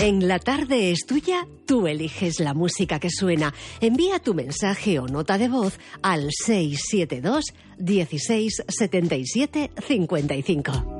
En La Tarde es Tuya, tú eliges la música que suena. Envía tu mensaje o nota de voz al 672 16 77 55.